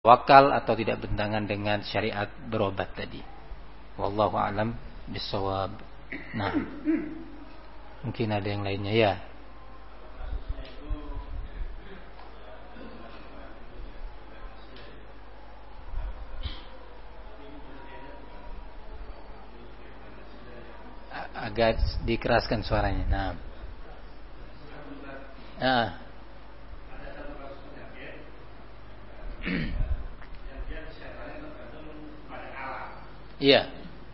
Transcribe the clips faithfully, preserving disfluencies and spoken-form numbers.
wakal atau tidak bertentangan dengan syariat berobat tadi. Wallahu a'lam bissawab. Nah, mungkin ada yang lainnya ya. Agak dikeraskan suaranya. Nah. Ah. Iya.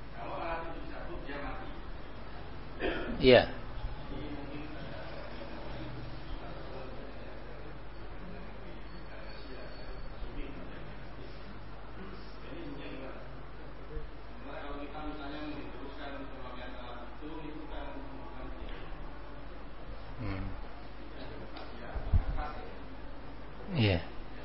Iya. Hmm. Iya.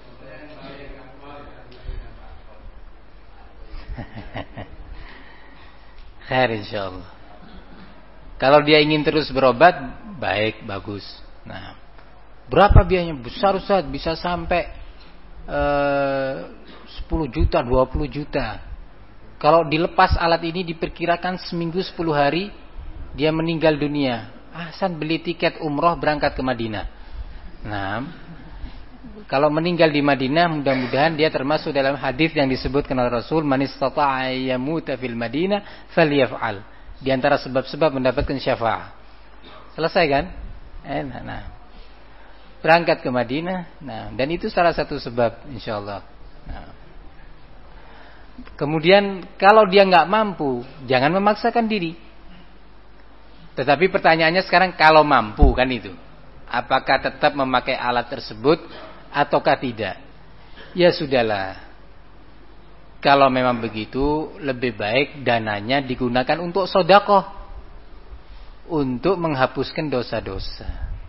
Khair insyaallah. Kalau dia ingin terus berobat, baik, bagus. Nah, berapa biayanya? Besar Ustaz, bisa sampai uh, sepuluh juta, dua puluh juta. Kalau dilepas alat ini diperkirakan seminggu sepuluh hari dia meninggal dunia. Ahsan, beli tiket umroh berangkat ke Madinah. Nah, kalau meninggal di Madinah, mudah-mudahan dia termasuk dalam hadis yang disebutkan oleh Rasul, man istata'a yamuta fil Madinah falyaf'al. Di antara sebab-sebab mendapatkan syafaat. Selesai kan? Eh, nah, nah. Berangkat ke Madinah. Nah, dan itu salah satu sebab insyaallah. Nah. Kemudian kalau dia nggak mampu, jangan memaksakan diri. Tetapi pertanyaannya sekarang, kalau mampu kan itu, apakah tetap memakai alat tersebut ataukah tidak? Ya sudahlah. Kalau memang begitu, lebih baik dananya digunakan untuk sedekah, untuk menghapuskan dosa-dosa.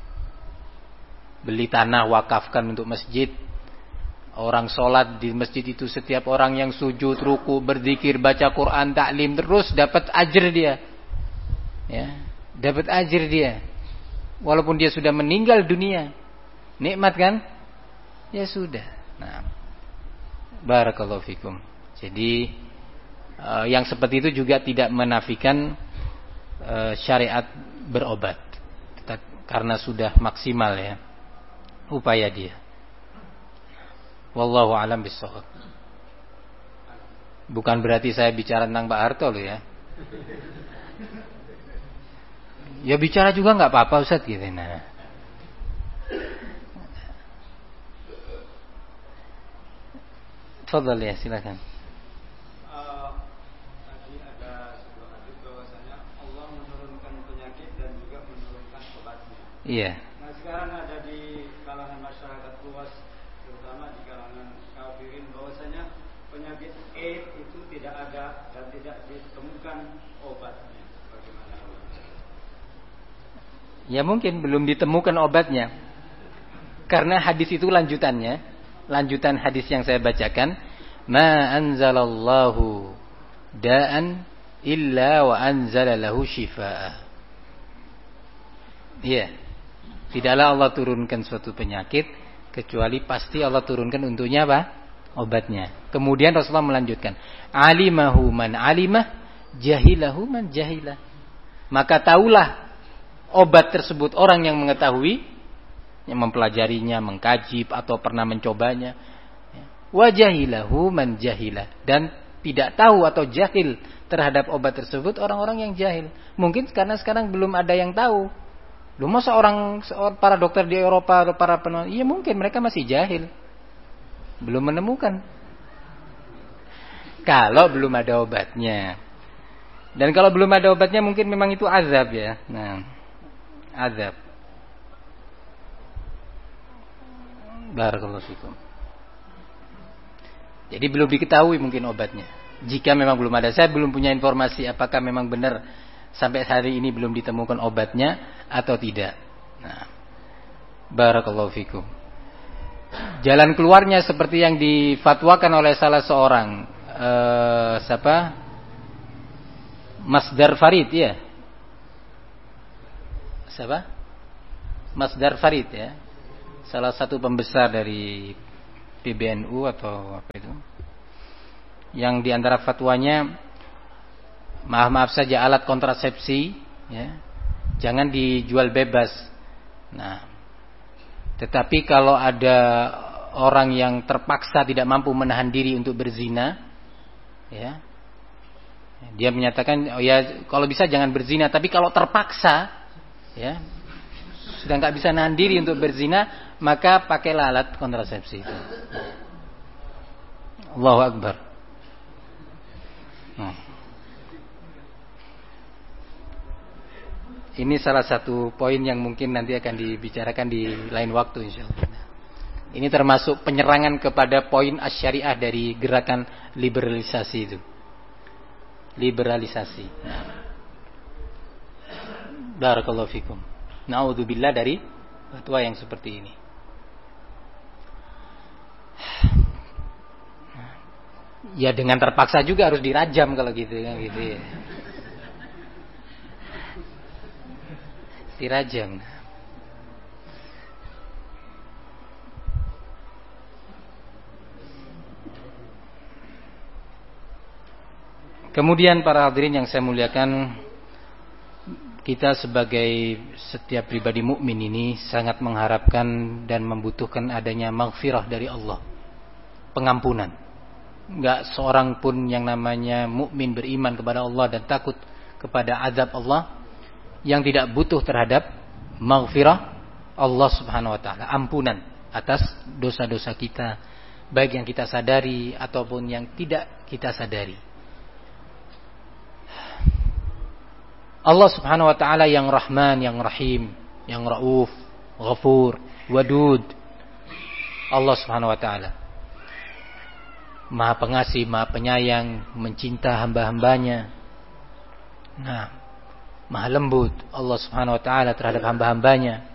Beli tanah, wakafkan untuk masjid. Orang sholat di masjid itu, setiap orang yang sujud, ruku, berzikir, baca Quran, taklim terus, dapat ajr dia. Ya, dapat ajr dia. Walaupun dia sudah meninggal dunia. Nikmat kan? Ya sudah. Nah, barakallahu fikum. Jadi uh, yang seperti itu juga tidak menafikan uh, syariat berobat, karena sudah maksimal ya upaya dia. Wallahu a'lam bishawab. Bukan berarti saya bicara tentang Pak Harto loh ya. Ya bicara juga nggak apa-apa Ustaz gitu. Nah. Fadhal ya, silakan. Uh, tadi ada sebuah hadis bahwasanya Allah menurunkan penyakit dan juga menurunkan obatnya. Iya. Nah sekarang ada di kalangan masyarakat luas, terutama di kalangan kafirin, bahwasanya penyakit AIDS itu tidak ada dan tidak ditemukan obatnya. Bagaimana? Ya mungkin belum ditemukan obatnya. Karena hadis itu lanjutannya. Lanjutan hadis yang saya bacakan, ma anzalallahu da'an illa wa anzala lahu shifaa. Iya. Tidaklah Allah turunkan suatu penyakit kecuali pasti Allah turunkan untuknya apa? Obatnya. Kemudian Rasulullah melanjutkan, alimahu man alimah, jahilahu man jahilah. Maka tahulah obat tersebut orang yang mengetahui, yang mempelajarinya, mengkaji atau pernah mencobanya. Wa jahilahu man jahilah, dan tidak tahu atau jahil terhadap obat tersebut orang-orang yang jahil. Mungkin karena sekarang belum ada yang tahu. Lu masa orang para dokter di Eropa atau para peneliti, iya mungkin mereka masih jahil. Belum menemukan. Kalau belum ada obatnya. Dan kalau belum ada obatnya mungkin memang itu azab ya. Nah, azab. Barakallahu fikum. Jadi belum diketahui mungkin obatnya. Jika memang belum ada, saya belum punya informasi apakah memang benar sampai hari ini belum ditemukan obatnya atau tidak. Nah, barakallahu fikum. Jalan keluarnya seperti yang difatwakan oleh salah seorang eh, siapa? Masdar Farid ya. Siapa? Masdar Farid ya. Salah satu pembesar dari P B N U atau apa itu, yang diantara fatwanya, maaf-maaf saja, alat kontrasepsi ya, jangan dijual bebas. Nah, tetapi kalau ada orang yang terpaksa tidak mampu menahan diri untuk berzina, ya, dia menyatakan, oh ya, kalau bisa jangan berzina, tapi kalau terpaksa, ya, sudah nggak bisa nahan diri untuk berzina, maka pakailah alat kontrasepsi itu. Allahu Akbar. Nah. Ini salah satu poin yang mungkin nanti akan dibicarakan di lain waktu, insyaallah. Ini termasuk penyerangan kepada poin asy-syariah dari gerakan liberalisasi itu. Liberalisasi. Nah. Barakallahu fikum. Na'udzubillah dari fatwa yang seperti ini. Ya dengan terpaksa juga harus dirajam kalau gitu ya, gitu ya. Dirajam. Kemudian para hadirin yang saya muliakan, kita sebagai setiap pribadi mukmin ini sangat mengharapkan dan membutuhkan adanya maghfirah dari Allah, pengampunan. Enggak seorang pun yang namanya mukmin beriman kepada Allah dan takut kepada azab Allah yang tidak butuh terhadap maghfirah Allah Subhanahu wa taala, ampunan atas dosa-dosa kita, baik yang kita sadari ataupun yang tidak kita sadari. Allah Subhanahu wa taala yang Rahman, yang Rahim, yang Rauf, Ghafur, Wadud. Allah Subhanahu wa taala Maha Pengasih, Maha Penyayang, mencinta hamba-hambanya. Nah, Maha lembut Allah Subhanahu wa taala terhadap hamba-hambanya,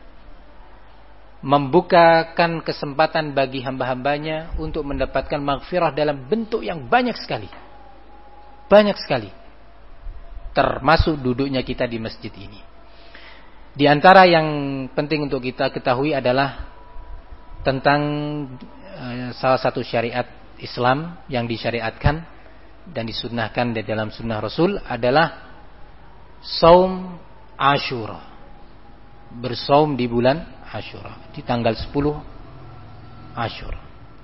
membukakan kesempatan bagi hamba-hambanya untuk mendapatkan maghfirah dalam bentuk yang banyak sekali. Banyak sekali. Termasuk duduknya kita di masjid ini. Di antara yang penting untuk kita ketahui adalah tentang uh, salah satu syariat Islam yang disyariatkan dan disunnahkan di dalam sunnah Rasul adalah saum Asyura. Bersaum di bulan Asyura, di tanggal sepuluh Asyura.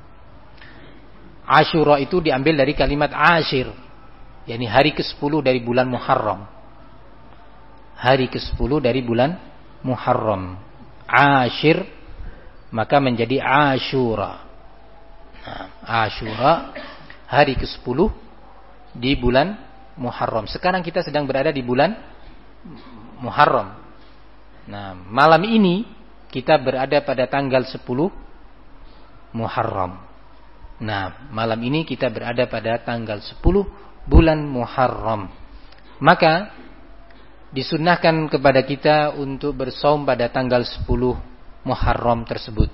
Asyura itu diambil dari kalimat Ashir, yakni hari kesepuluh dari bulan Muharram. Hari kesepuluh dari bulan Muharram. Ashir maka menjadi Asyura. Nah, Asyura hari kesepuluh di bulan Muharram. Sekarang kita sedang berada di bulan Muharram. Nah, malam ini kita berada pada tanggal sepuluh Muharram. Nah, malam ini kita berada pada tanggal sepuluh bulan Muharram. Maka disunnahkan kepada kita untuk bersaum pada tanggal sepuluh Muharram tersebut,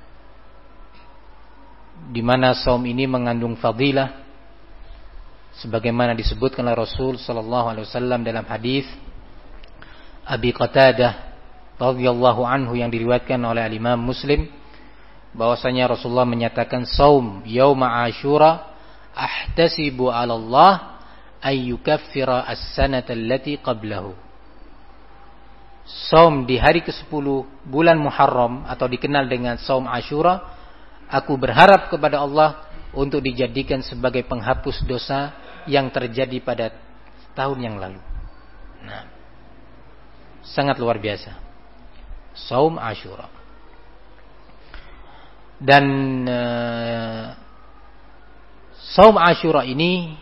di mana saum ini mengandung fadilah sebagaimana disebutkan oleh Rasul sallallahu alaihi wasallam dalam hadis Abi Qatadah radhiyallahu anhu yang diriwayatkan oleh Imam Muslim, bahwasanya Rasulullah menyatakan saum yauma Asyura ahtasibu 'ala Allah ay yukaffira as-sanata allati qablahu. Saum di hari kesepuluh bulan Muharram atau dikenal dengan saum Asyura, aku berharap kepada Allah untuk dijadikan sebagai penghapus dosa yang terjadi pada tahun yang lalu. Nah, sangat luar biasa saum Asyura. Dan uh, saum Asyura ini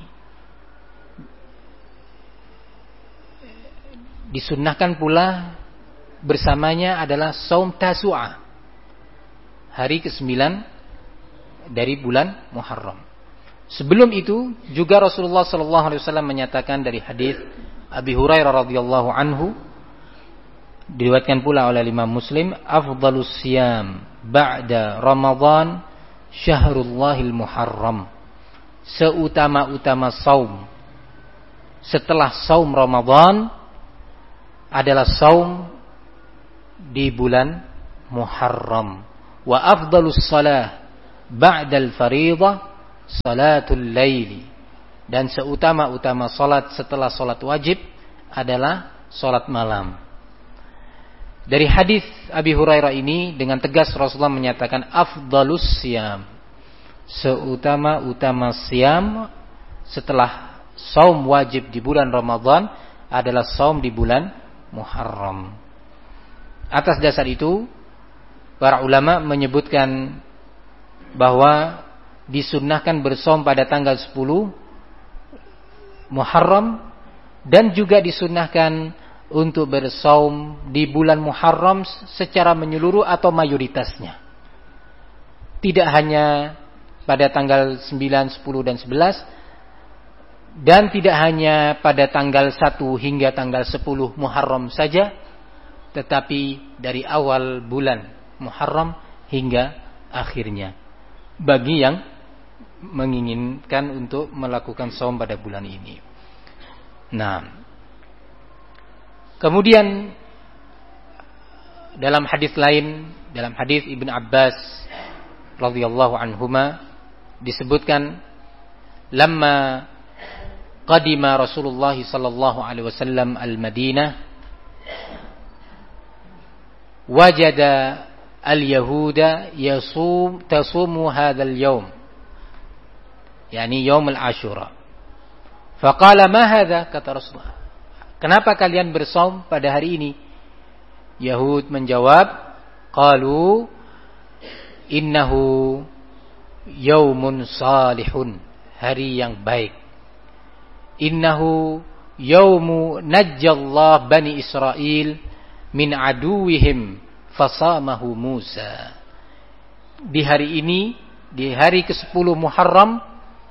disunnahkan pula bersamanya adalah saum Tasu'a, hari kesembilan dari bulan Muharram. Sebelum itu juga Rasulullah sallallahu alaihi wasallam menyatakan dari hadis Abi Hurairah radhiyallahu anhu, diriwayatkan pula oleh Imam Muslim, afdhalus siyam ba'da Ramadan syahrullahil Muharram. Seutama-utama saum setelah saum Ramadan adalah saum di bulan Muharram. Wa afdhalus salah ba'dal fariidhah salatul laili. Dan seutama-utama salat setelah salat wajib adalah salat malam. Dari hadis Abi Hurairah ini dengan tegas Rasulullah menyatakan afdalus siyam, seutama-utama siam setelah saum wajib di bulan Ramadan adalah saum di bulan Muharram. Atas dasar itu para ulama menyebutkan bahwa disunnahkan bersaum pada tanggal sepuluh Muharram, dan juga disunnahkan untuk bersaum di bulan Muharram secara menyeluruh atau mayoritasnya. Tidak hanya pada tanggal sembilan, sepuluh dan sebelas, dan tidak hanya pada tanggal satu hingga tanggal sepuluh Muharram saja, tetapi dari awal bulan Muharram hingga akhirnya, bagi yang menginginkan untuk melakukan saum pada bulan ini. Nah, kemudian dalam hadis lain, dalam hadis Ibnu Abbas radhiyallahu anhuma disebutkan, lamma qadima Rasulullah sallallahu alaihi wasallam al-Madinah wajada al-yahuda yasum tasumu hadzal yaum, yakni yaum al-Asyura. Faqala ma hadza, kata Rasulullah, kenapa kalian bersaum pada hari ini? Yahud menjawab, qalu innahu yaumun salihun, hari yang baik. Innahu yaumu najjallah bani Israel min aduwihim fasamahu Musa. Di hari ini, di hari kesepuluh Muharram,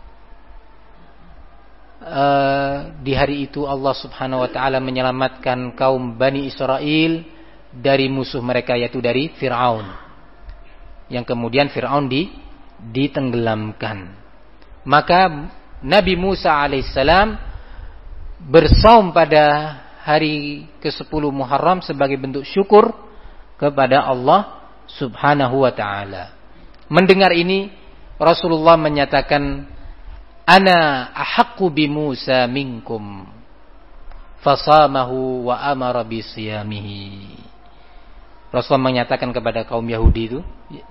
uh, di hari itu Allah subhanahu wa ta'ala menyelamatkan kaum Bani Israel dari musuh mereka, yaitu dari Fir'aun, yang kemudian Fir'aun di, ditenggelamkan. Maka Nabi Musa alaihissalam bersaum pada hari kesepuluh Muharram sebagai bentuk syukur kepada Allah subhanahu wa ta'ala. Mendengar ini, Rasulullah menyatakan, ana ahaqqu bi Musa minkum, fasamahu wa amara bi siyamihi. Rasulullah menyatakan kepada kaum Yahudi itu,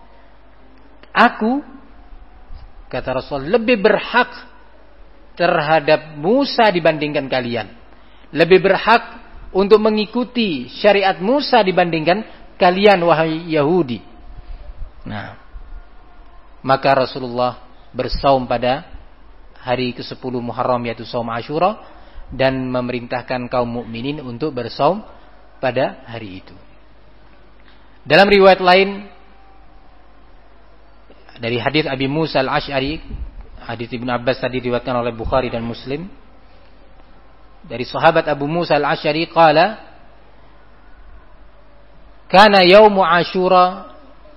aku, kata Rasul, lebih berhak terhadap Musa dibandingkan kalian. Lebih berhak untuk mengikuti syariat Musa dibandingkan kalian, wahai Yahudi. Nah, maka Rasulullah bersaum pada hari kesepuluh Muharram, yaitu saum Asyura, dan memerintahkan kaum mukminin untuk bersaum pada hari itu. Dalam riwayat lain dari hadis Abi Musa al-Asy'ari, hadis Ibnu Abbas tadi diriwayatkan oleh Bukhari dan Muslim, dari sahabat Abu Musa al-Asy'ari qala, kana yaumu Asyura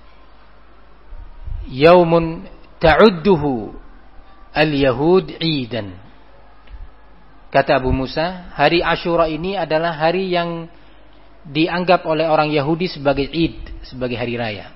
yaumun ta'udduhu al-yahud 'idan. Kata Abu Musa, hari Asyura ini adalah hari yang dianggap oleh orang Yahudi sebagai Id, sebagai hari raya.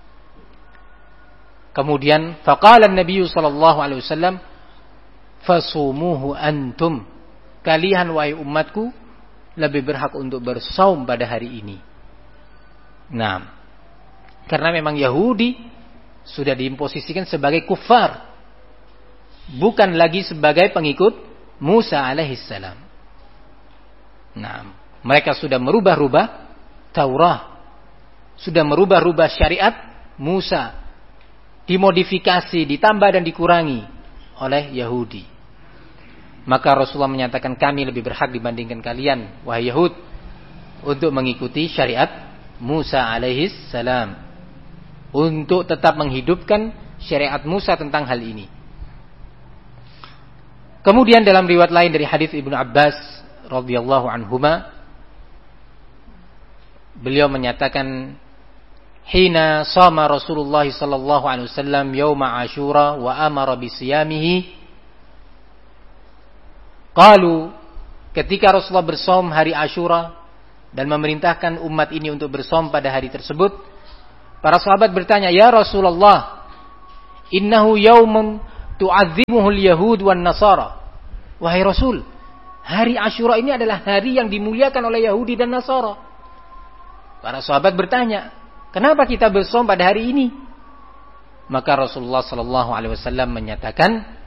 Kemudian faqala an-nabiy sallallahu alaihi wasallam fasumuhu antum, kalian wahai umatku lebih berhak untuk bersaum pada hari ini. Nah, karena memang Yahudi sudah diimposisikan sebagai kufar, bukan lagi sebagai pengikut Musa alaihissalam. Nah, mereka sudah merubah-rubah Taurat, sudah merubah-rubah syariat Musa, dimodifikasi, ditambah dan dikurangi oleh Yahudi. Maka Rasulullah menyatakan, kami lebih berhak dibandingkan kalian, wahai Yahud, untuk mengikuti syariat Musa alaihissalam, untuk tetap menghidupkan syariat Musa tentang hal ini. Kemudian dalam riwayat lain dari hadis Ibnu Abbas radhiyallahu anhuma, beliau menyatakan, hina sama Rasulullah sallallahu alaihi wasallam yauma Asyura wa amara bi siyamihi, qalu, ketika Rasulullah bersaum hari Asyura dan memerintahkan umat ini untuk bersaum pada hari tersebut, para sahabat bertanya, ya Rasulullah, Innahu yaumun tu'azzimuhul yahud wan nasara. Wahai Rasul, hari Asyura ini adalah hari yang dimuliakan oleh Yahudi dan Nasara. Para sahabat bertanya, kenapa kita bersaum pada hari ini? Maka Rasulullah sallallahu alaihi wasallam menyatakan,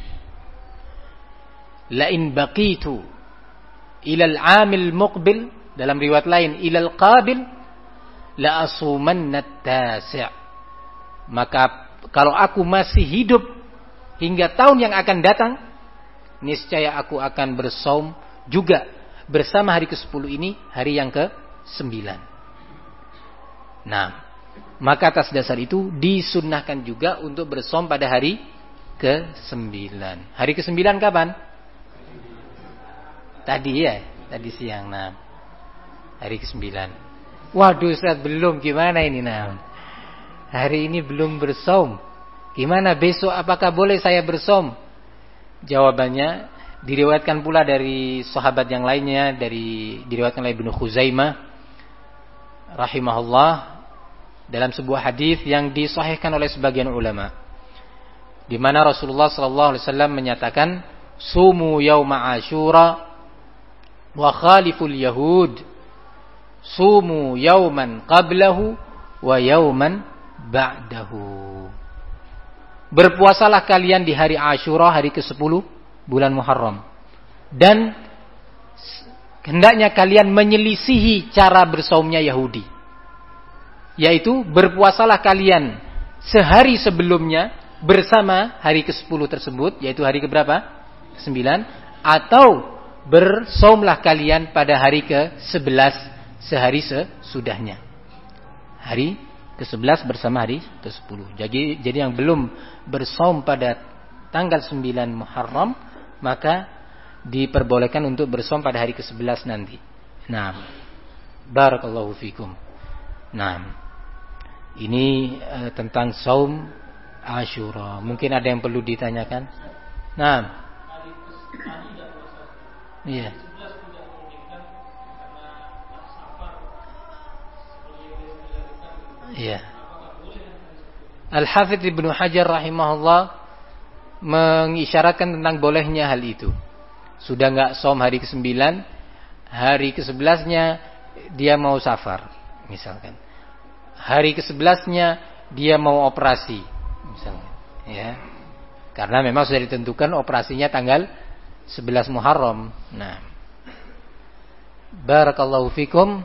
la in baqitu ilal amil muqbil, dalam riwayat lain ilal qabil, la asumanna at-tasi'. Maka kalau aku masih hidup hingga tahun yang akan datang, niscaya aku akan bersaum juga bersama hari kesepuluh ini, hari yang ke sembilan. Nah, maka atas dasar itu disunnahkan juga untuk bersaum pada hari ke sembilan. Hari ke sembilan kapan? Tadi ya, tadi siang. Nah, hari ke sembilan. Waduh Ustaz, belum, gimana ini? Nah, hari ini belum bersaum. Gimana besok, apakah boleh saya bersaum? Jawabannya diriwayatkan pula dari sahabat yang lainnya, dari diriwayatkan oleh Ibnu Khuzaimah rahimahullah dalam sebuah hadis yang disahihkan oleh sebagian ulama, di mana Rasulullah sallallahu alaihi wasallam menyatakan, sumu yauma asyura wa khaliful yahud, sumu yauman qablahu wa yauman ba'dahu. Berpuasalah kalian di hari Asyura, hari kesepuluh bulan Muharram, dan hendaknya kalian menyelisihi cara bersaumnya Yahudi, yaitu berpuasalah kalian sehari sebelumnya bersama hari kesepuluh tersebut, yaitu hari keberapa? Sembilan. Atau bersaumlah kalian pada hari ke sebelas sehari sesudahnya, hari ke sebelas bersama hari ke sepuluh. Jadi, jadi yang belum bersaum pada tanggal sembilan Muharram, maka diperbolehkan untuk bersaum pada hari ke sebelas nanti. Nah, barakallahu fikum. Nah, ini uh, tentang saum Asyura. Mungkin ada yang perlu ditanyakan? Nah, iya. Iya. Al-Hafidz Ibnu Hajar rahimahullah mengisyaratkan tentang bolehnya hal itu. Sudah enggak saum hari kesembilan, hari kesebelasnya dia mau safar, misalkan. Hari kesebelasnya dia mau operasi, misalkan. Ya. Karena memang sudah ditentukan operasinya tanggal sebelas Muharram. Nah. Barakallahu fikum.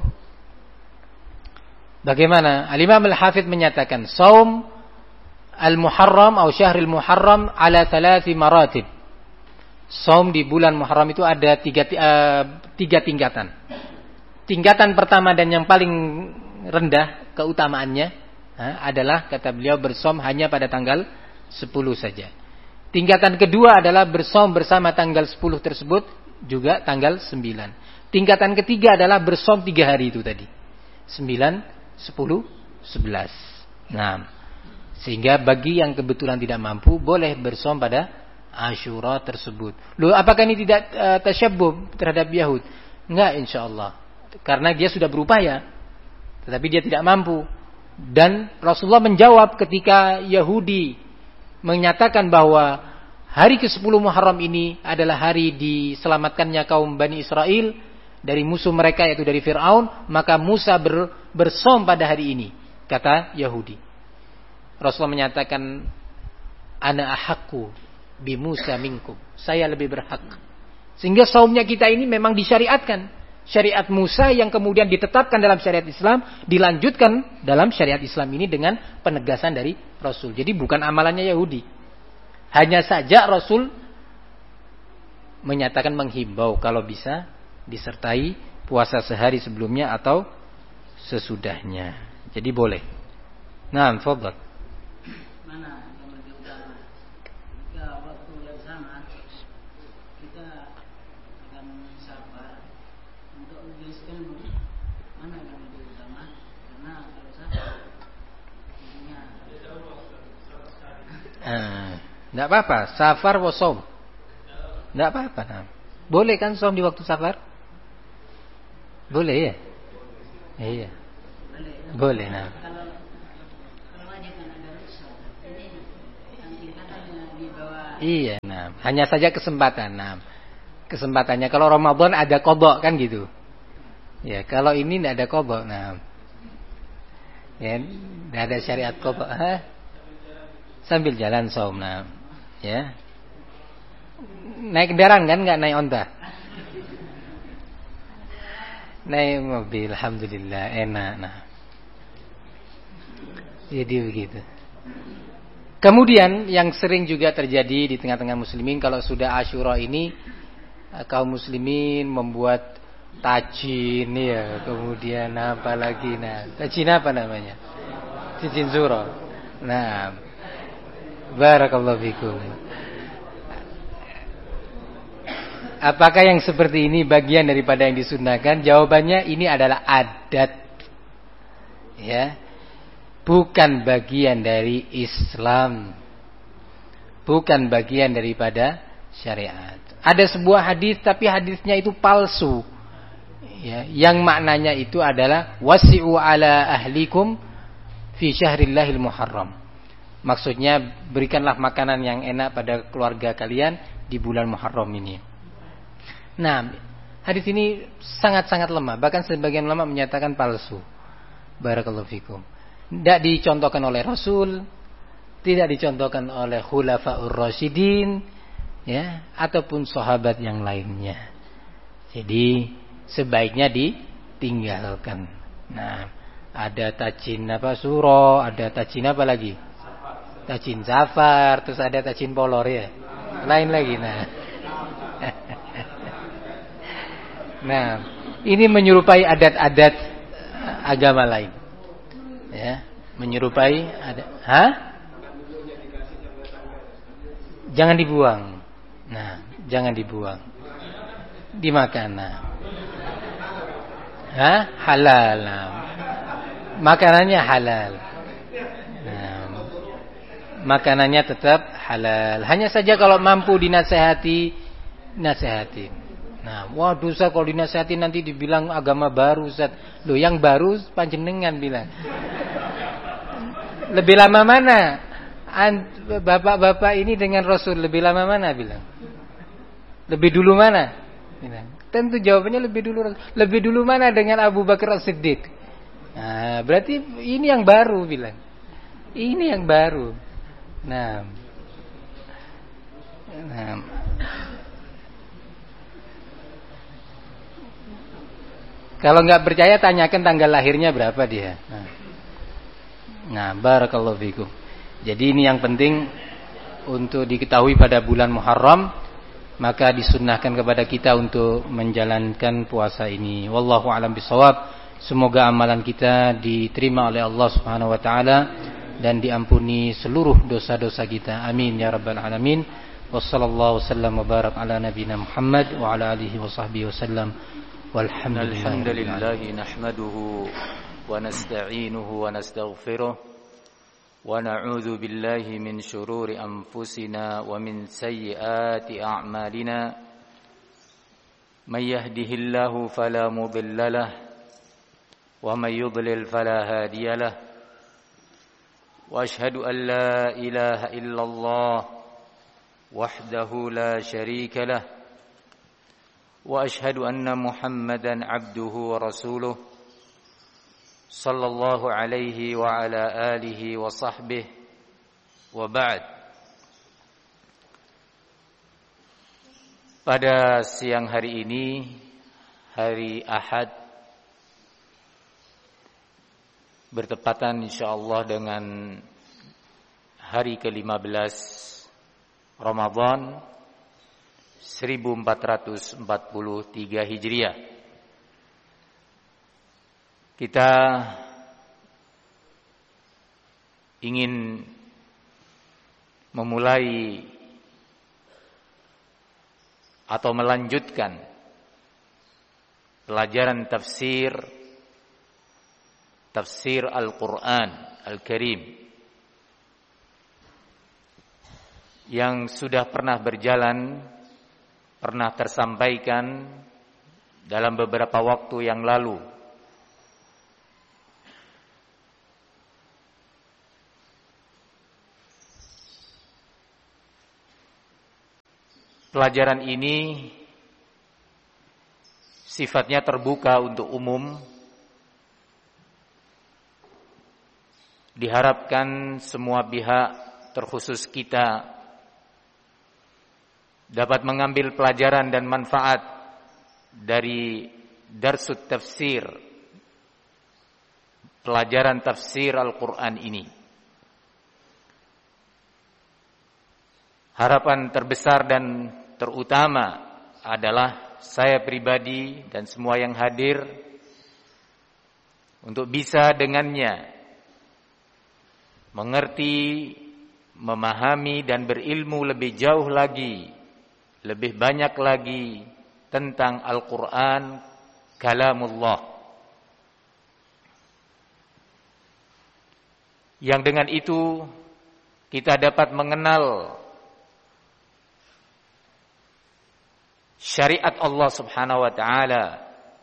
Bagaimana? Al-Imam Al-Hafidz menyatakan, saum al-Muharram atau syahril Muharram ala thalathi maratib. Saum di bulan Muharram itu ada tiga, uh, tiga tingkatan. Tingkatan pertama dan yang paling rendah keutamaannya uh, adalah, kata beliau, bersaum hanya pada tanggal sepuluh saja. Tingkatan kedua adalah bersaum bersama tanggal sepuluh tersebut juga tanggal sembilan. Tingkatan ketiga adalah bersaum tiga hari itu tadi, sembilan, sepuluh, sebelas. Nah, sehingga bagi yang kebetulan tidak mampu boleh bersaum pada Asyura tersebut. Loh, apakah ini tidak uh, tasyabbuh terhadap Yahud? Enggak, insyaallah. Karena dia sudah berupaya, tetapi dia tidak mampu. Dan Rasulullah menjawab ketika Yahudi menyatakan bahwa hari kesepuluh Muharram ini adalah hari diselamatkannya kaum Bani Israel dari musuh mereka, yaitu dari Fir'aun, maka Musa ber, bersaum pada hari ini, kata Yahudi. Rasulullah menyatakan, ana ahaqqu bi Musa minkum, saya lebih berhak. Sehingga saumnya kita ini memang disyariatkan. Syariat Musa yang kemudian ditetapkan dalam syariat Islam, dilanjutkan dalam syariat Islam ini dengan penegasan dari Rasul. Jadi bukan amalannya Yahudi. Hanya saja Rasul menyatakan, menghimbau kalau bisa disertai puasa sehari sebelumnya atau sesudahnya. Jadi boleh. Nah, fadhal. Mana yang lebih utama? Jika waktu yang sama kita akan sabar untuk menulis ilmu, mana yang lebih utama? Karena kalau sabar intinya eh, enggak apa-apa, safar wa shaum. Enggak apa-apa. Nah. Boleh kan shaum di waktu safar? Boleh ya? Iya. Boleh. Nah. Iya, nah, hanya saja kesempatan. Nah, kesempatannya kalau Ramadan ada qadha kan gitu. Ya, kalau ini tidak ada qadha. Nah. Ya, tidak ada syariat qadha. Hah? Sambil jalan saum. Nah, ya. Naik kendaraan kan, enggak naik onta. Naik mobil, alhamdulillah enak. Nah. Jadi begitu. Kemudian yang sering juga terjadi di tengah-tengah muslimin kalau sudah Asyura ini, kaum muslimin membuat tajin ya, kemudian apa lagi, nah tajin apa namanya, cincin suro. Nah, barakallahu fikum. Apakah yang seperti ini bagian daripada yang disunnahkan? Jawabannya ini adalah adat, ya, bukan bagian dari Islam, bukan bagian daripada syariat. Ada sebuah hadis tapi hadisnya itu palsu. Ya, yang maknanya itu adalah wasi'u ala ahlikum fi syahrillahil muharram. Maksudnya berikanlah makanan yang enak pada keluarga kalian di bulan Muharram ini. Nah, hadis ini sangat-sangat lemah, bahkan sebagian ulama menyatakan palsu. Barakallahu fikum. Tidak dicontohkan oleh Rasul, tidak dicontohkan oleh khulafaur rasyidin, ya, ataupun sahabat yang lainnya. Jadi sebaiknya ditinggalkan. Nah, ada tajin apa suro, ada tajin apa lagi? Tajin safar, terus ada tajin polor ya. Lain lagi. Nah. Nah, ini menyerupai adat-adat agama lain. Ya, menyerupai adat. Hah? Jangan dibuang. Nah, jangan dibuang. Dimakan. Nah. Hah? Halal. Nah. Makanannya halal. Nah, makanannya tetap halal. Hanya saja kalau mampu dinasehati, nasehati. Nah, waduh Ustaz, kalau dinasehati nanti dibilang agama baru Ustaz. Loh, yang baru panjenengan bilang. Lebih lama mana? Bapak-bapak ini dengan Rasul lebih lama mana bilang? Lebih dulu mana? Bilang. Tentu jawabannya lebih dulu. Lebih dulu mana dengan Abu Bakar As-Siddiq? Nah, berarti ini yang baru bilang. Ini yang baru. Nah. Nah. Kalau nggak percaya tanyakan tanggal lahirnya berapa dia. Nah, nah barakallahu fikum. Jadi ini yang penting untuk diketahui pada bulan Muharram, maka disunnahkan kepada kita untuk menjalankan puasa ini. Wallahu a'lam bishawab. Semoga amalan kita diterima oleh Allah Subhanahu wa taala dan diampuni seluruh dosa-dosa kita. Amin ya rabbal alamin. Wassallallahu wasallam wa barak ala nabiyina Muhammad wa ala alihi wa sahbihi wasallam. الحمد لله نحمده ونستعينه ونستغفره ونعوذ بالله من شرور أنفسنا ومن سيئات أعمالنا من يهده الله فلا مضل له ومن يضلل فلا هادي له وأشهد أن لا إله إلا الله وحده لا شريك له وأشهد أن محمدا عبده ورسوله صلى الله عليه وعلى آله وصحبه وبعد. Pada siang hari ini, hari Ahad, bertepatan insyaallah dengan hari ke lima belas Ramadan seribu empat ratus empat puluh tiga Hijriah. Kita ingin memulai atau melanjutkan pelajaran tafsir tafsir Al-Qur'an Al-Karim yang sudah pernah berjalan, pernah tersampaikan dalam beberapa waktu yang lalu. pelajaran ini sifatnya terbuka untuk umum. Diharapkan semua pihak, terkhusus kita, dapat mengambil pelajaran dan manfaat dari darsut tafsir, pelajaran tafsir Al-Quran ini. Harapan terbesar dan terutama adalah saya pribadi dan semua yang hadir untuk bisa dengannya mengerti, memahami dan berilmu lebih jauh lagi, lebih banyak lagi tentang Al-Quran, kalamullah. Yang dengan itu kita dapat mengenal syariat Allah Subhanahu wa taala,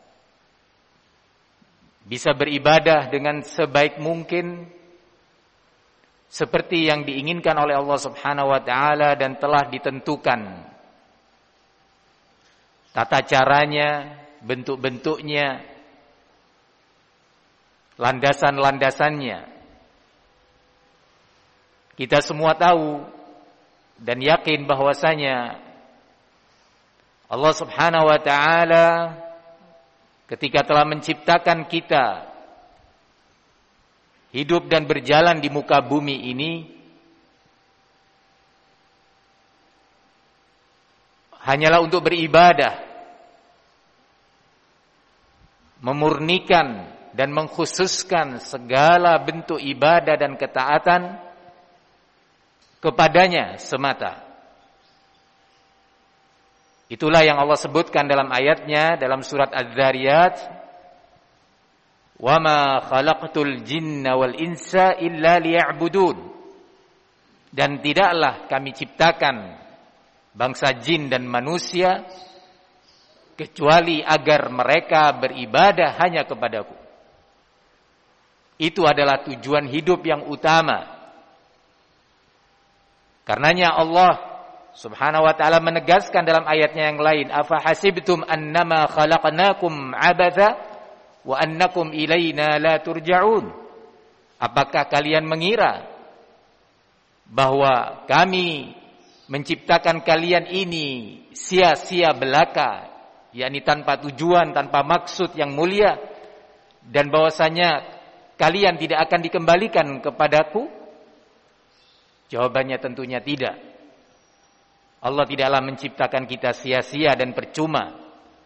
bisa beribadah dengan sebaik mungkin seperti yang diinginkan oleh Allah Subhanahu wa taala dan telah ditentukan tata caranya, bentuk-bentuknya, landasan-landasannya. Kita semua tahu dan yakin bahwasanya Allah Subhanahu wa taala ketika telah menciptakan kita hidup dan berjalan di muka bumi ini hanyalah untuk beribadah, memurnikan dan mengkhususkan segala bentuk ibadah dan ketaatan kepadanya semata. Itulah yang Allah sebutkan dalam ayatnya dalam surat Az-Zariyat, وَمَا خَلَقْتُ الْجِنَّ وَالْإِنسَ إِلَّا لِيَعْبُدُونَ. Dan tidaklah kami ciptakan bangsa jin dan manusia kecuali agar mereka beribadah hanya kepadaku. Itu adalah tujuan hidup yang utama. Karenanya Allah Subhanahu wa ta'ala menegaskan dalam ayatnya yang lain, afa hasibtum annama khalaqnakum abatha wa annakum ilaina la turja'un. Apakah kalian mengira bahwa kami menciptakan kalian ini sia-sia belaka, yakni tanpa tujuan, tanpa maksud yang mulia, dan bahwasanya kalian tidak akan dikembalikan kepadaku? Jawabannya tentunya tidak. Allah tidaklah menciptakan kita sia-sia dan percuma.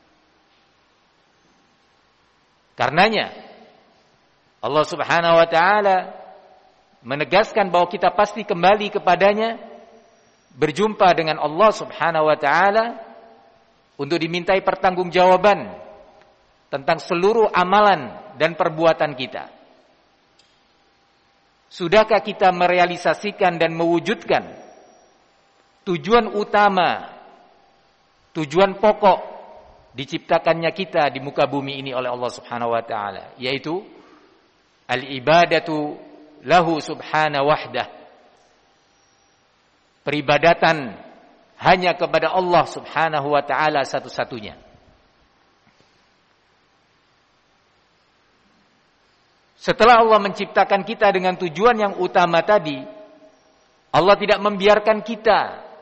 Karenanya Allah Subhanahu wa taala menegaskan bahwa kita pasti kembali kepadanya, berjumpa dengan Allah Subhanahu wa taala untuk dimintai pertanggungjawaban tentang seluruh amalan dan perbuatan kita. Sudahkah kita merealisasikan dan mewujudkan tujuan utama, tujuan pokok diciptakannya kita di muka bumi ini oleh Allah Subhanahu wa taala, yaitu al-ibadatu lahu subhanahu wahdah. Peribadatan hanya kepada Allah Subhanahu wa taala satu-satunya. Setelah Allah menciptakan kita dengan tujuan yang utama tadi, Allah tidak membiarkan kita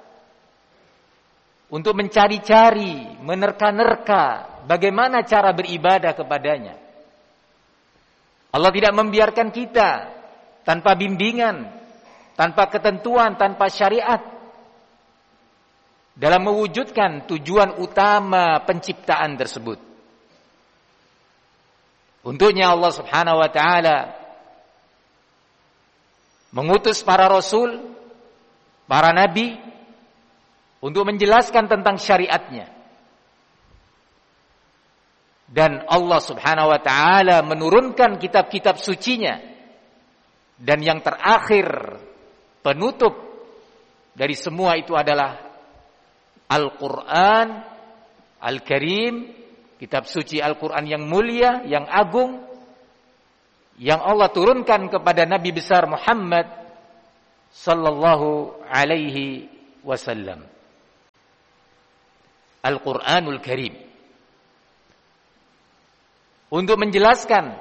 untuk mencari-cari, menerka-nerka bagaimana cara beribadah kepadanya. Allah tidak membiarkan kita tanpa bimbingan, tanpa ketentuan, tanpa syariat dalam mewujudkan tujuan utama penciptaan tersebut. Untuknya Allah Subhanahu wa taala mengutus para rasul, para nabi untuk menjelaskan tentang syariatnya. Dan Allah Subhanahu wa taala menurunkan kitab-kitab sucinya. Dan yang terakhir, penutup dari semua itu adalah Al-Quran Al-Karim, kitab suci Al-Quran yang mulia, yang agung, yang Allah turunkan kepada Nabi besar Muhammad sallallahu alaihi wasallam. Al-Qur'anul Karim untuk menjelaskan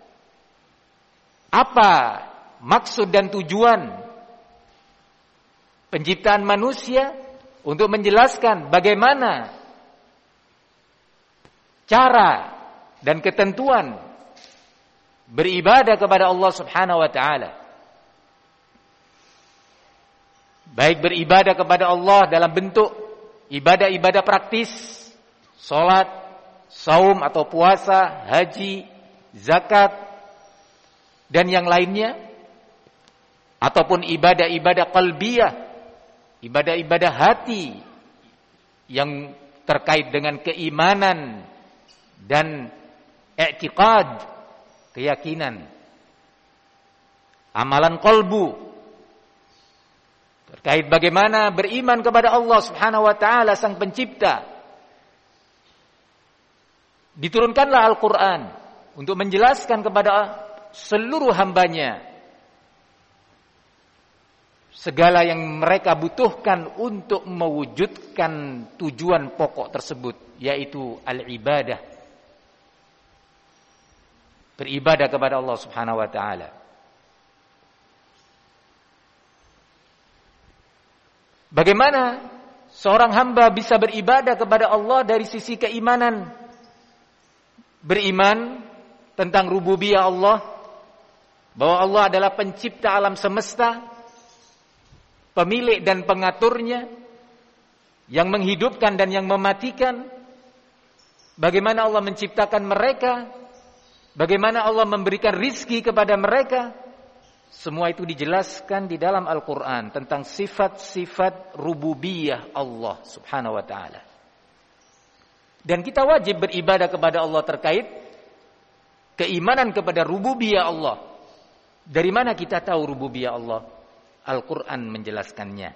apa maksud dan tujuan penciptaan manusia, untuk menjelaskan bagaimana cara dan ketentuan beribadah kepada Allah Subhanahu wa taala. Baik beribadah kepada Allah dalam bentuk ibadah-ibadah praktis, salat, saum atau puasa, haji, zakat dan yang lainnya, ataupun ibadah-ibadah qalbiyah, ibadah-ibadah hati yang terkait dengan keimanan dan i'tiqad, keyakinan, amalan qalbu terkait bagaimana beriman kepada Allah Subhanahu wa taala sang pencipta. Diturunkanlah Al-Qur'an untuk menjelaskan kepada seluruh hambanya segala yang mereka butuhkan untuk mewujudkan tujuan pokok tersebut, yaitu al-ibadah, beribadah kepada Allah Subhanahu wa taala. Bagaimana seorang hamba bisa beribadah kepada Allah dari sisi keimanan? Beriman tentang rububiyah Allah, bahwa Allah adalah pencipta alam semesta, pemilik dan pengaturnya, yang menghidupkan dan yang mematikan. Bagaimana Allah menciptakan mereka, bagaimana Allah memberikan rizki kepada mereka. Semua itu dijelaskan di dalam Al-Quran tentang sifat-sifat rububiyah Allah Subhanahu wa ta'ala. Dan kita wajib beribadah kepada Allah terkait keimanan kepada rububiyah Allah. Dari mana kita tahu rububiyah Allah? Al-Quran menjelaskannya.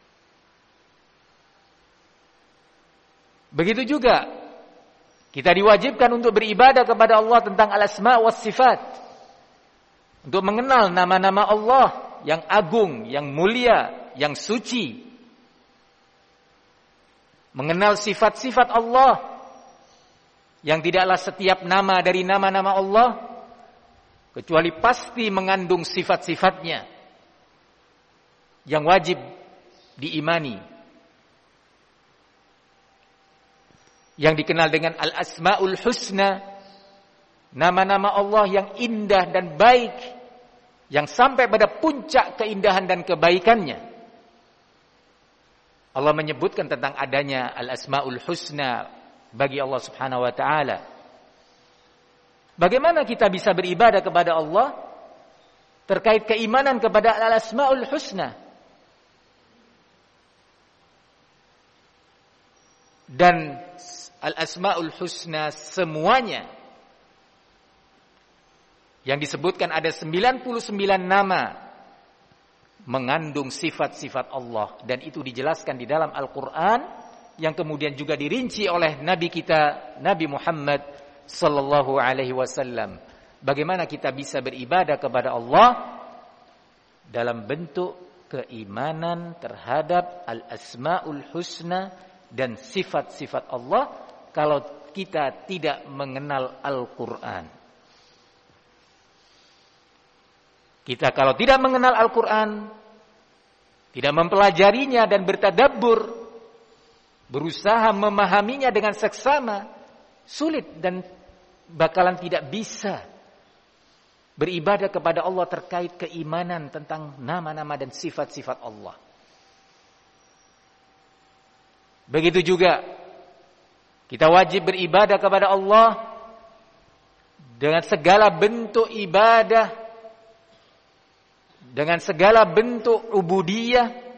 Begitu juga kita diwajibkan untuk beribadah kepada Allah tentang al-asma' was sifat, untuk mengenal nama-nama Allah yang agung, yang mulia, yang suci, mengenal sifat-sifat Allah yang tidaklah setiap nama dari nama-nama Allah kecuali pasti mengandung sifat-sifatnya yang wajib diimani, yang dikenal dengan al-asma'ul husna, nama-nama Allah yang indah dan baik, yang sampai pada puncak keindahan dan kebaikannya. Allah menyebutkan tentang adanya al-asma'ul husna bagi Allah Subhanahu wa ta'ala. Bagaimana kita bisa beribadah kepada Allah terkait keimanan kepada al-asma'ul husna? Dan al-asma'ul husna semuanya yang disebutkan ada sembilan puluh sembilan nama mengandung sifat-sifat Allah, dan itu dijelaskan di dalam Al-Quran yang kemudian juga dirinci oleh Nabi kita Nabi Muhammad sallallahu alaihi wasallam. Bagaimana kita bisa beribadah kepada Allah dalam bentuk keimanan terhadap al-asma'ul husna dan sifat-sifat Allah kalau kita tidak mengenal Al-Quran. Kita kalau tidak mengenal Al-Quran, tidak mempelajarinya dan bertadabbur, berusaha memahaminya dengan seksama, sulit dan bakalan tidak bisa beribadah kepada Allah terkait keimanan tentang nama-nama dan sifat-sifat Allah. Begitu juga kita wajib beribadah kepada Allah dengan segala bentuk ibadah, dengan segala bentuk ubudiyah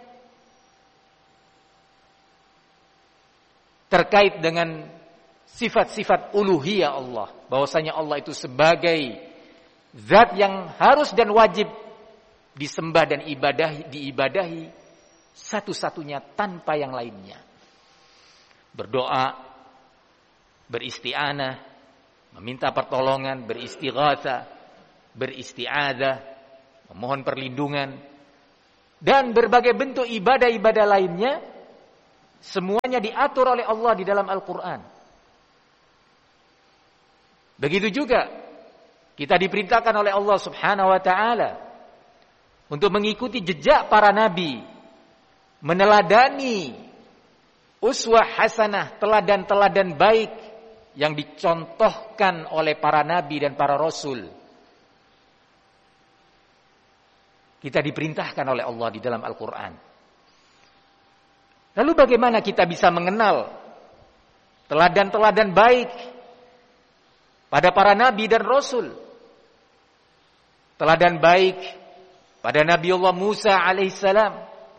terkait dengan sifat-sifat uluhiyah Allah, bahwasanya Allah itu sebagai zat yang harus dan wajib disembah dan ibadah diibadahi satu-satunya tanpa yang lainnya. Berdoa, beristi'anah, meminta pertolongan, beristighatsah, beristi'adzah, memohon perlindungan, dan berbagai bentuk ibadah-ibadah lainnya Semuanya diatur oleh Allah di dalam Al-Quran. Begitu juga kita diperintahkan oleh Allah Subhanahu wa ta'ala untuk mengikuti jejak para nabi, meneladani uswah hasanah, teladan-teladan baik yang dicontohkan oleh para nabi dan para rasul. Kita diperintahkan oleh Allah di dalam Al-Quran. Lalu bagaimana kita bisa mengenal teladan-teladan baik pada para nabi dan rasul? Teladan baik pada Nabi Allah Musa alaihissalam.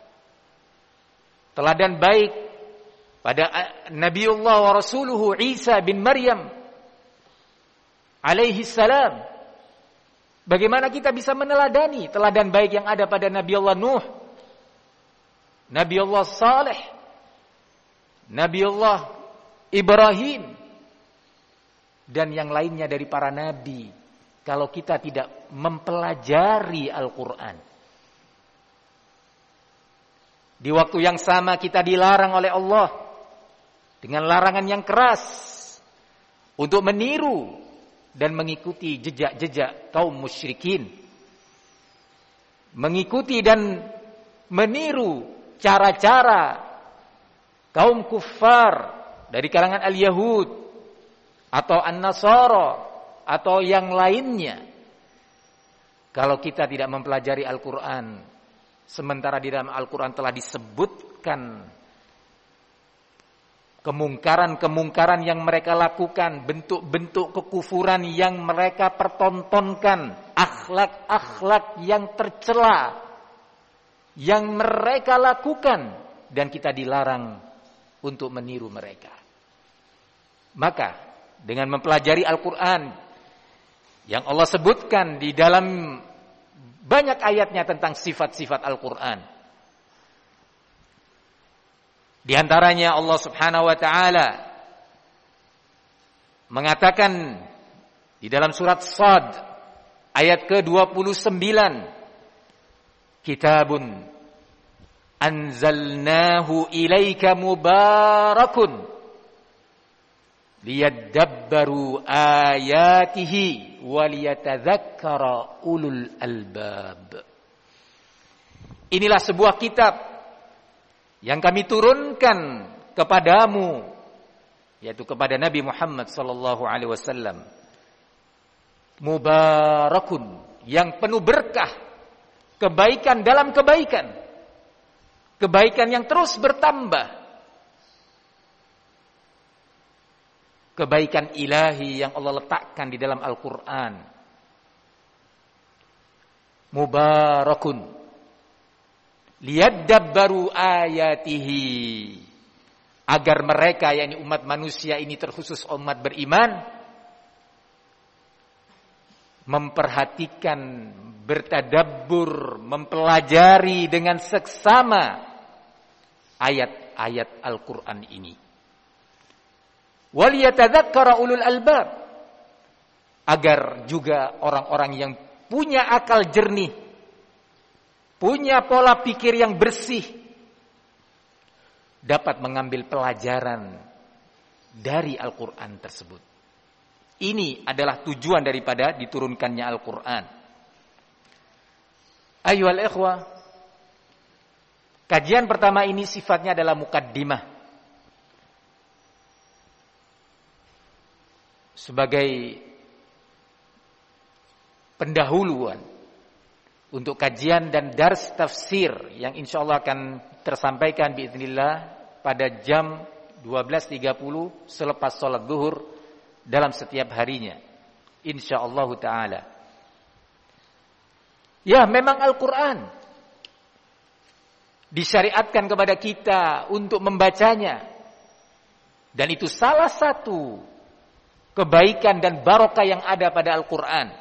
Teladan baik pada Nabi Allah wa Rasuluhu Isa bin Maryam alaihissalam. Bagaimana kita bisa meneladani teladan baik yang ada pada Nabi Allah Nuh, Nabi Allah Saleh, Nabi Allah Ibrahim, dan yang lainnya dari para nabi, kalau kita tidak mempelajari Al-Quran. Di waktu yang sama kita dilarang oleh Allah dengan larangan yang keras untuk meniru dan mengikuti jejak-jejak kaum musyrikin, mengikuti dan meniru cara-cara kaum kuffar dari kalangan al-Yahud atau an-Nasara atau yang lainnya. Kalau kita tidak mempelajari Al-Quran, sementara di dalam Al-Quran telah disebutkan kemungkaran-kemungkaran yang mereka lakukan, bentuk-bentuk kekufuran yang mereka pertontonkan, akhlak-akhlak yang tercela yang mereka lakukan, dan kita dilarang untuk meniru mereka. Maka dengan mempelajari Al-Quran yang Allah sebutkan di dalam banyak ayatnya tentang sifat-sifat Al-Quran, di antaranya Allah Subhanahu wa taala mengatakan di dalam surat Shad ayat ke dua puluh sembilan, Kitabun anzalnahu ilaika mubarakun liyadabbaru ayatihi waliyatadzakkara ulul albab. Inilah sebuah kitab yang kami turunkan kepadamu, yaitu kepada Nabi Muhammad sallallahu alaihi wasallam, mubarakun, yang penuh berkah, kebaikan dalam kebaikan, kebaikan yang terus bertambah, kebaikan ilahi yang Allah letakkan di dalam Al-Quran. Mubarakun liyadabbaru ayatihi, agar mereka, yakni umat manusia ini, terkhusus umat beriman, memperhatikan, bertadabbur, mempelajari dengan seksama ayat-ayat Al-Quran ini. Waliyatadzakkara ulul albab, agar juga orang-orang yang punya akal jernih, punya pola pikir yang bersih, dapat mengambil pelajaran dari Al-Quran tersebut. Ini adalah tujuan daripada diturunkannya Al-Quran. Ayyuhal ikhwah, kajian pertama ini sifatnya adalah mukaddimah, sebagai pendahuluan untuk kajian dan dars tafsir yang insyaallah akan tersampaikan biiznillah pada jam dua belas tiga puluh selepas sholat zuhur dalam setiap harinya, insyaallah taala. Ya, memang Al-Quran disyariatkan kepada kita untuk membacanya, dan itu salah satu kebaikan dan barokah yang ada pada Al-Quran.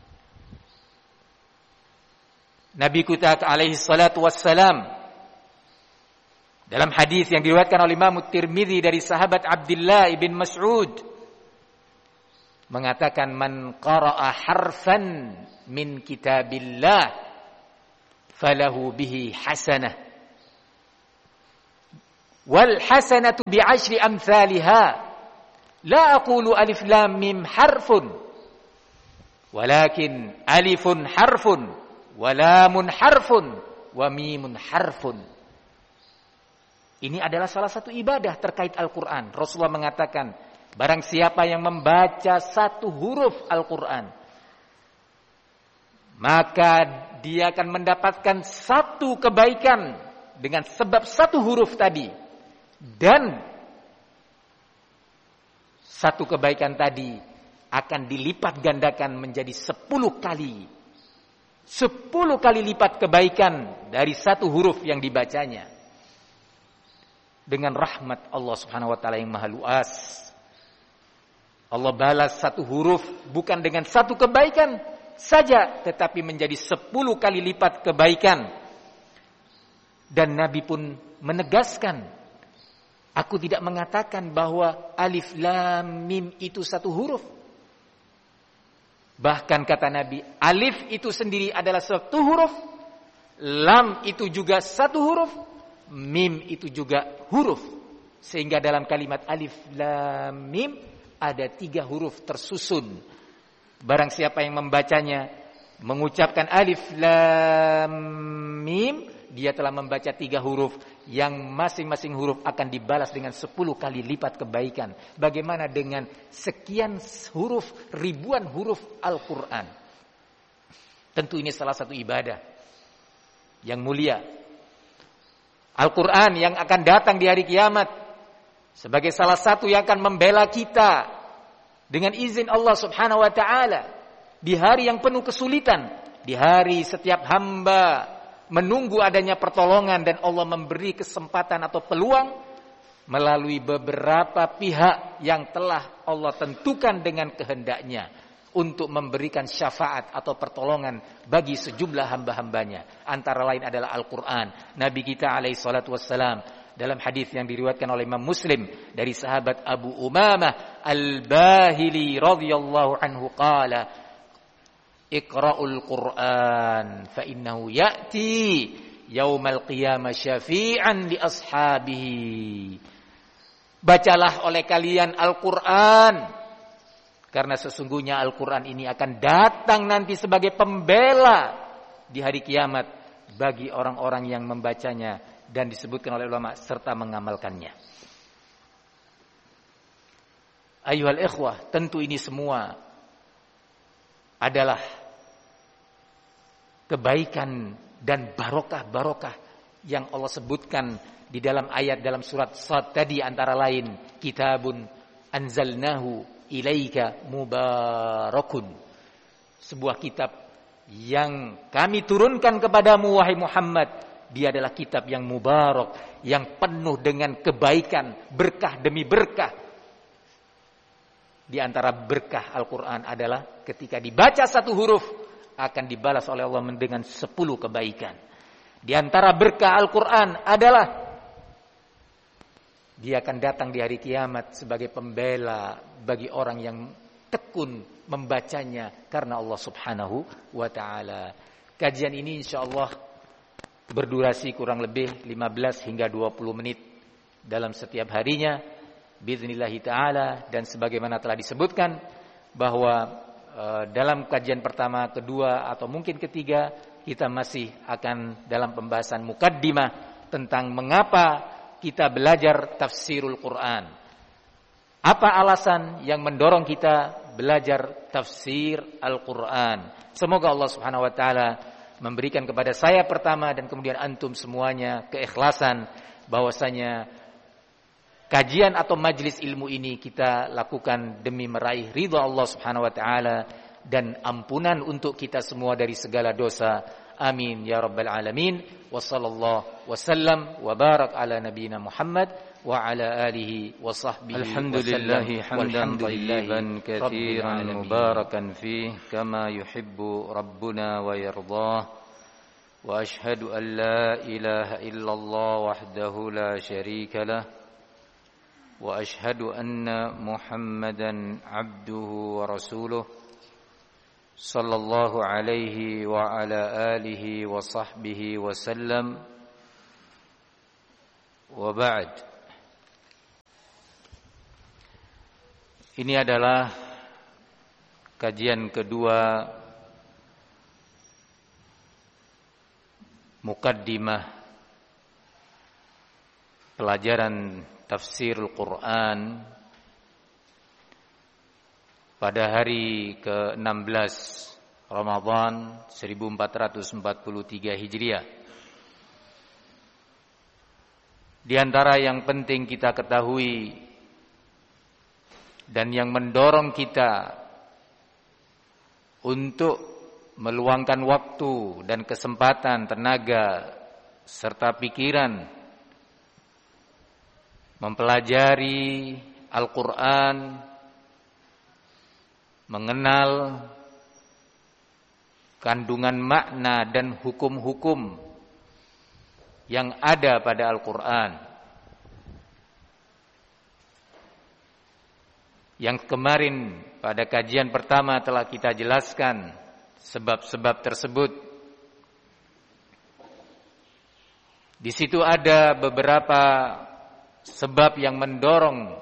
Nabi kita alaihi salatu wassalam dalam hadis yang diriwayatkan oleh Imam Tirmidzi dari sahabat Abdullah bin Mas'ud mengatakan, man qara'a harfan min kitabillah falahu bihi hasanah Wal hasanatu bi'ashri amsalha. La aqulu alif lam mim harfun, walakin alifun harfun, wa lamun harfun, wa mimun harfun. Ini adalah salah satu ibadah terkait Al-Quran. Rasulullah mengatakan, barang siapa yang membaca satu huruf Al-Quran, maka dia akan mendapatkan satu kebaikan dengan sebab satu huruf tadi. Dan satu kebaikan tadi akan dilipat gandakan menjadi sepuluh kali. Sepuluh kali lipat kebaikan dari satu huruf yang dibacanya. Dengan rahmat Allah subhanahu wa ta'ala yang maha luas. Allah balas satu huruf bukan dengan satu kebaikan saja, tetapi menjadi sepuluh kali lipat kebaikan. Dan Nabi pun menegaskan, aku tidak mengatakan bahwa alif lam mim itu satu huruf. Bahkan kata Nabi, alif itu sendiri adalah satu huruf, lam itu juga satu huruf, mim itu juga huruf. Sehingga dalam kalimat alif lam mim ada tiga huruf tersusun. Barang siapa yang membacanya, mengucapkan alif lam mim, dia telah membaca tiga huruf yang masing-masing huruf akan dibalas dengan sepuluh kali lipat kebaikan. Bagaimana dengan sekian huruf, ribuan huruf Al-Quran? Tentu ini salah satu ibadah yang mulia. Al-Quran yang akan datang di hari kiamat sebagai salah satu yang akan membela kita dengan izin Allah subhanahu wa ta'ala di hari yang penuh kesulitan, di hari setiap hamba menunggu adanya pertolongan dan Allah memberi kesempatan atau peluang melalui beberapa pihak yang telah Allah tentukan dengan kehendaknya untuk memberikan syafaat atau pertolongan bagi sejumlah hamba-hambanya. Antara lain adalah Al-Quran. Nabi kita alaihi salatu wassalam dalam hadis yang diriwayatkan oleh Imam Muslim dari sahabat Abu Umamah Al-Bahili radhiyallahu anhu qala, Iqra'ul Qur'an fa innahu ya'ti yaumal qiyamah syafi'an li ashabihi. Bacalah oleh kalian Al-Qur'an, karena sesungguhnya Al-Qur'an ini akan datang nanti sebagai pembela di hari kiamat bagi orang-orang yang membacanya, dan disebutkan oleh ulama serta mengamalkannya. Ayuhal ikhwah, tentu ini semua adalah kebaikan dan barokah-barokah yang Allah sebutkan di dalam ayat dalam surat Shad tadi, antara lain kitabun anzalnahu ilaika mubarakun, sebuah kitab yang kami turunkan kepadamu wahai Muhammad. Dia adalah kitab yang mubarak, yang penuh dengan kebaikan, berkah demi berkah. Di antara berkah Al-Quran adalah ketika dibaca satu huruf akan dibalas oleh Allah dengan sepuluh kebaikan. Di antara berkah Al-Quran adalah dia akan datang di hari kiamat sebagai pembela bagi orang yang tekun membacanya karena Allah subhanahu wa ta'ala. Kajian ini insyaallah berdurasi kurang lebih lima belas hingga dua puluh menit dalam setiap harinya biiznillahi ta'ala. Dan sebagaimana telah disebutkan bahwa dalam kajian pertama, kedua, atau mungkin ketiga, kita masih akan dalam pembahasan mukaddimah tentang mengapa kita belajar tafsirul Quran. Apa alasan yang mendorong kita belajar tafsir Al-Quran? Semoga Allah subhanahu wa ta'ala memberikan kepada saya pertama dan kemudian antum semuanya keikhlasan bahwasanya kajian atau majlis ilmu ini kita lakukan demi meraih ridha Allah subhanahu wa ta'ala dan ampunan untuk kita semua dari segala dosa. Amin ya rabbal alamin. Wa sallallahu wasallam wa barak ala nabiyyina Muhammad wa ala alihi wa sahbihi alhamdulillahi hamdan tayyiban katsiran mubarakan fihi kama yuhibbu rabbuna wa yardah. Wa ashhadu an la ilaha illallah wahdahu la syarika lah. وأشهد أن محمدا عبده ورسوله صلى الله عليه وعلى آله وصحبه وسلم وبعد. Ini adalah kajian kedua mukaddimah pelajaran tafsirul Quran pada hari ke enam belas Ramadan seribu empat ratus empat puluh tiga Hijriah. Di antara yang penting kita ketahui dan yang mendorong kita untuk meluangkan waktu dan kesempatan, tenaga, serta pikiran mempelajari Al-Quran, mengenal kandungan makna dan hukum-hukum yang ada pada Al-Quran. Yang kemarin pada kajian pertama telah kita jelaskan sebab-sebab tersebut. Di situ ada beberapa sebab yang mendorong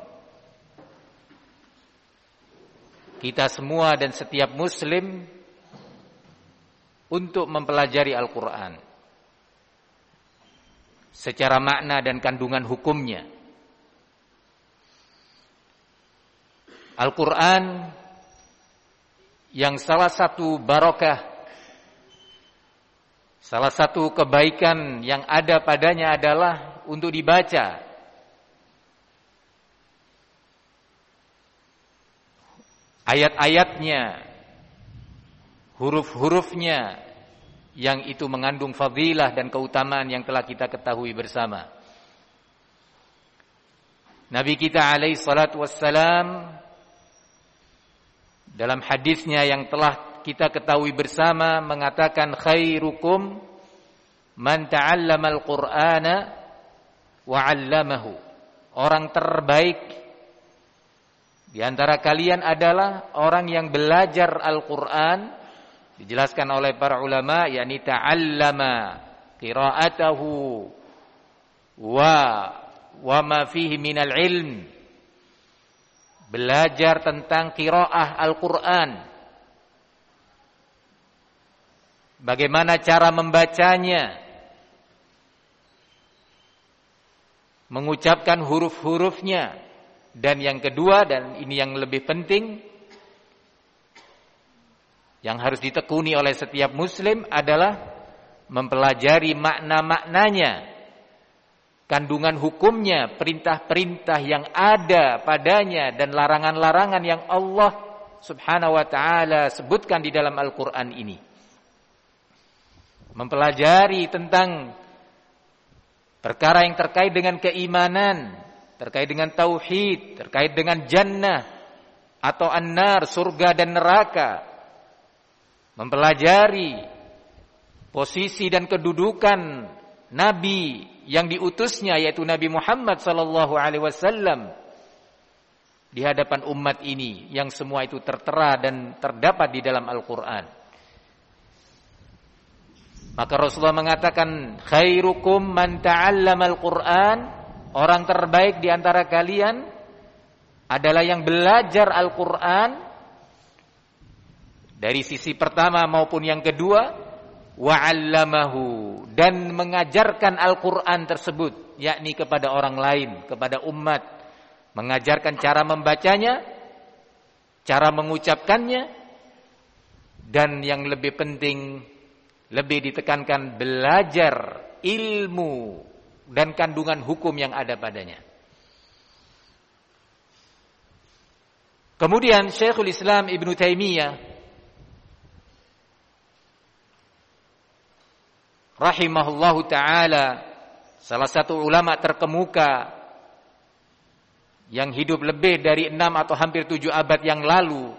kita semua dan setiap muslim untuk mempelajari Al-Quran secara makna dan kandungan hukumnya. Al-Quran yang salah satu barokah, salah satu kebaikan yang ada padanya adalah untuk dibaca. Ayat-ayatnya, huruf-hurufnya yang itu mengandung fadilah dan keutamaan yang telah kita ketahui bersama. Nabi kita alaihi salatu wassalam dalam hadisnya yang telah kita ketahui bersama mengatakan khairukum man ta'allama al-Qur'ana wa 'allamahu. Orang terbaik di antara kalian adalah orang yang belajar Al-Qur'an. Dijelaskan oleh para ulama, yakni ta'allama qira'atahu wa wa ma fihi minal ilm. Belajar tentang qiraah Al-Qur'an. Bagaimana cara membacanya? Mengucapkan huruf-hurufnya. Dan yang kedua, dan ini yang lebih penting, yang harus ditekuni oleh setiap muslim adalah mempelajari makna-maknanya, kandungan hukumnya, perintah-perintah yang ada padanya dan larangan-larangan yang Allah Subhanahu wa taala sebutkan di dalam Al-Qur'an ini. Mempelajari tentang perkara yang terkait dengan keimanan, terkait dengan tauhid, terkait dengan jannah atau an-nar, surga dan neraka. Mempelajari posisi dan kedudukan Nabi yang diutusnya, yaitu Nabi Muhammad sallallahu alaihi wasallam di hadapan umat ini, yang semua itu tertera dan terdapat di dalam Al-Qur'an. Maka Rasulullah mengatakan khairukum man ta'allama al-Qur'an, orang terbaik di antara kalian adalah yang belajar Al-Qur'an dari sisi pertama maupun yang kedua, wa'allamahu, dan mengajarkan Al-Quran tersebut, yakni kepada orang lain, kepada umat, mengajarkan cara membacanya, cara mengucapkannya, dan yang lebih penting, lebih ditekankan belajar ilmu dan kandungan hukum yang ada padanya. Kemudian Syekhul Islam Ibnu Taimiyah rahimahullahu ta'ala, salah satu ulama terkemuka yang hidup lebih dari enam atau hampir tujuh abad yang lalu,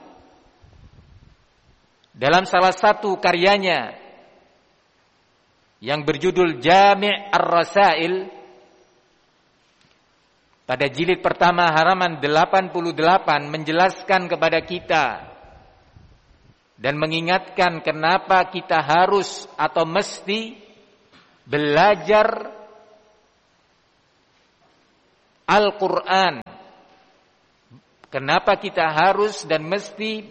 dalam salah satu karyanya yang berjudul Jami' Ar-Rasail, pada jilid pertama halaman delapan puluh delapan menjelaskan kepada kita dan mengingatkan kenapa kita harus atau mesti belajar Al-Quran, Kenapa kita harus dan mesti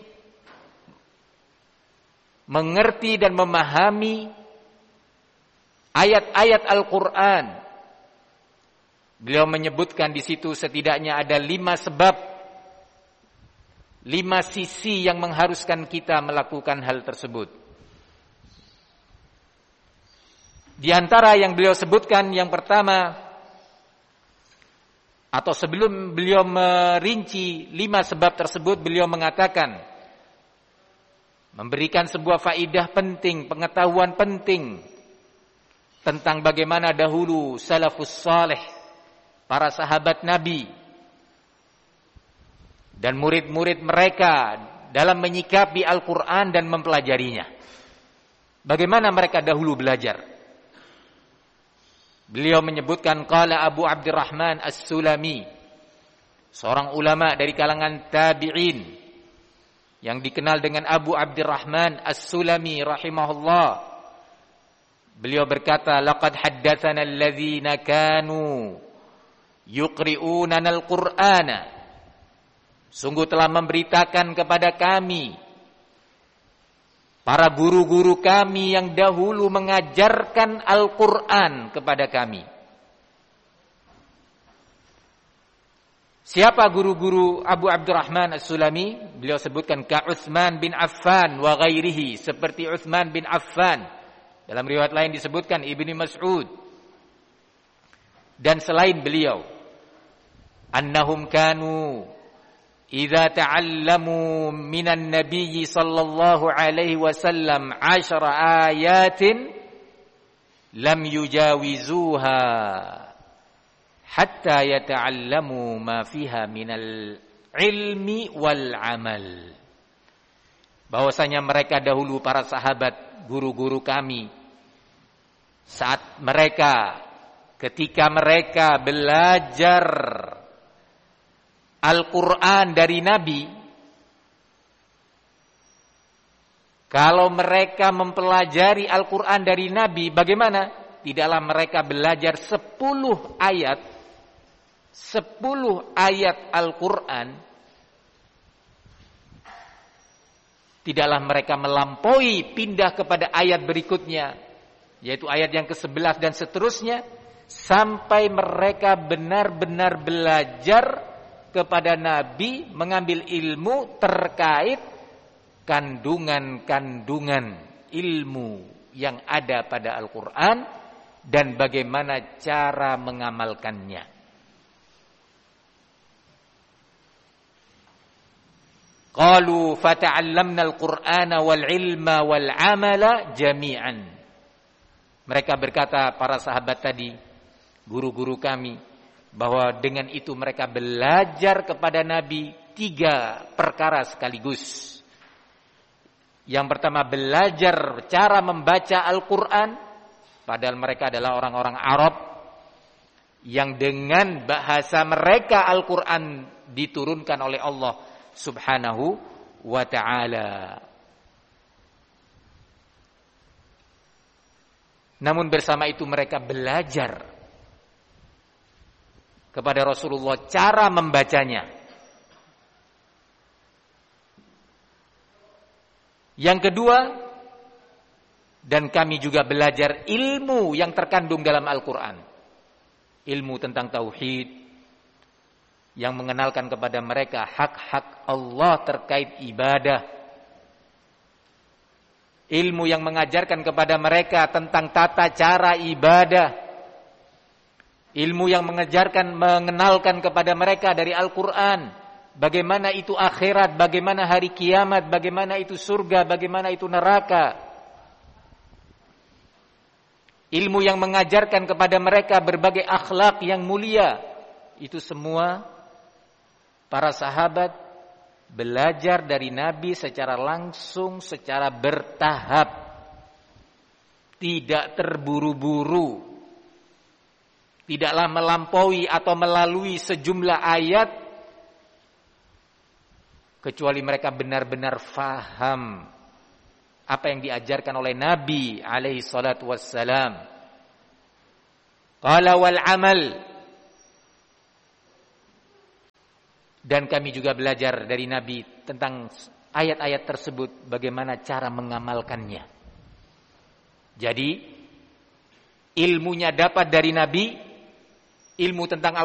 mengerti dan memahami ayat-ayat Al-Quran? Beliau menyebutkan di situ setidaknya ada lima sebab, lima sisi yang mengharuskan kita melakukan hal tersebut. Di antara yang beliau sebutkan, yang pertama, atau sebelum beliau merinci lima sebab tersebut, beliau mengatakan, memberikan sebuah faidah penting, pengetahuan penting tentang bagaimana dahulu salafus saleh, para sahabat Nabi dan murid-murid mereka dalam menyikapi Al-Quran dan mempelajarinya. Bagaimana mereka dahulu belajar? Beliau menyebutkan, qala Abu Abdurrahman As-Sulami, seorang ulama dari kalangan tabi'in yang dikenal dengan Abu Abdurrahman As-Sulami rahimahullah. Beliau berkata, laqad haddatsana alladhina kanu yuqri'unana al-Qur'ana. Sungguh telah memberitakan kepada kami para guru-guru kami yang dahulu mengajarkan Al-Quran kepada kami. Siapa guru-guru Abu Abdurrahman As-Sulami? Beliau sebutkan ka Utsman bin Affan wa ghairihi, seperti Utsman bin Affan. Dalam riwayat lain disebutkan Ibnu Mas'ud dan selain beliau. Annahum kanu idza ta'allamu minan nabiyyi sallallahu alaihi wasallam ashara ayatin lam yujawizuha hatta yata'allamu ma fiha minal ilmi wal amal. Bahwasanya mereka dahulu para sahabat, guru-guru kami, saat mereka ketika mereka belajar Al-Quran dari Nabi, kalau mereka mempelajari Al-Quran dari Nabi, bagaimana? Tidaklah mereka belajar sepuluh ayat, sepuluh ayat Al-Quran, tidaklah mereka melampaui pindah kepada ayat berikutnya, yaitu ayat yang kesebelas dan seterusnya, sampai mereka benar-benar belajar kepada Nabi, mengambil ilmu terkait kandungan-kandungan ilmu yang ada pada Al-Quran dan bagaimana cara mengamalkannya. Qalu fata'allamna al-Qur'ana wal ilma wal amala jami'an. Mereka berkata, para sahabat tadi, guru-guru kami, bahwa dengan itu mereka belajar kepada Nabi tiga perkara sekaligus. Yang pertama, belajar cara membaca Al-Quran, padahal mereka adalah orang-orang Arab yang dengan bahasa mereka Al-Quran diturunkan oleh Allah Subhanahu wa ta'ala. Namun bersama itu mereka belajar kepada Rasulullah cara membacanya. Yang kedua, dan kami juga belajar ilmu yang terkandung dalam Al-Quran. Ilmu tentang tauhid, yang mengenalkan kepada mereka hak-hak Allah terkait ibadah. Ilmu yang mengajarkan kepada mereka tentang tata cara ibadah. Ilmu yang mengajarkan, mengenalkan kepada mereka dari Al-Quran, bagaimana itu akhirat, bagaimana hari kiamat, bagaimana itu surga, bagaimana itu neraka. Ilmu yang mengajarkan kepada mereka berbagai akhlak yang mulia. Itu semua para sahabat belajar dari Nabi secara langsung, secara bertahap, tidak terburu-buru. Tidaklah melampaui atau melalui sejumlah ayat, kecuali mereka benar-benar faham apa yang diajarkan oleh Nabi alaihi salatu wassalam. Qala wal amal. Dan kami juga belajar dari Nabi tentang ayat-ayat tersebut, bagaimana cara mengamalkannya. Jadi ilmunya dapat dari Nabi, ilmu tentang